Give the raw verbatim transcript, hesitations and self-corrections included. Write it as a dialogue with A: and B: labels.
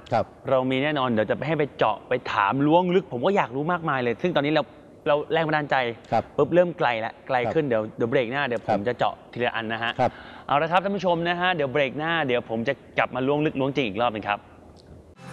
A: เรามีแน่นอนเดี๋ยวจะไปให้ไปเจาะไปถามล้วงลึกผมก็อยากรู้มากมายเลยซึ่งตอนนี้เราเราแรงบันดาลใจปุ๊บเริ่มไกลแล้วไกลขึ้นเดี๋ยวเดี๋ยวเบรกหน้าเดี๋ยวผมจะเจาะทีละอันนะฮะเอาละครับท่านผู้ชมนะฮะเดี๋ยวเบรกหน้าเดี๋ยวผมจะกลับมาล้วงลึกล้วงจริงอีกรอบนึงครับ